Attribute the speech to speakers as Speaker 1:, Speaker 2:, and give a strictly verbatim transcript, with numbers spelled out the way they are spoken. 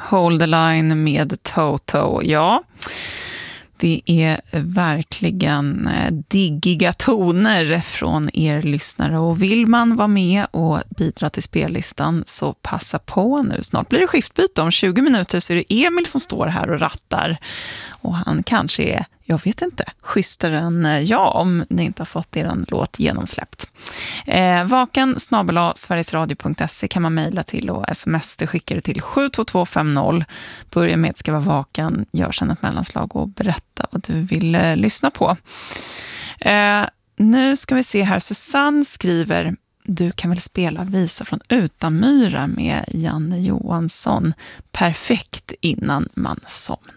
Speaker 1: Hold the line med Toto. Ja, det är verkligen diggiga toner från er lyssnare. Och vill man vara med och bidra till spellistan så passa på nu. Snart blir det skiftbyte. Om tjugo minuter så är det Emil som står här och rattar. Och han kanske är, jag vet inte, schysstare än jag om ni inte har fått er låt genomsläppt. Eh, vakan snabel-a sverigesradio punkt se kan man mejla till och sms det skickar du till sju två två fem noll. Börja med att skriva vakan, gör sedan ett mellanslag och berätta vad du vill eh, lyssna på. Eh, nu ska vi se här, Susanne skriver: du kan väl spela Visa från Utanmyra med Janne Johansson. Perfekt innan man somnar.